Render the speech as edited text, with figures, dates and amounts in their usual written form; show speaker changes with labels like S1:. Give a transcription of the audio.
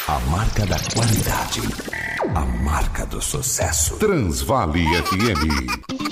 S1: A marca da qualidade. A marca do sucesso. Transvale FM.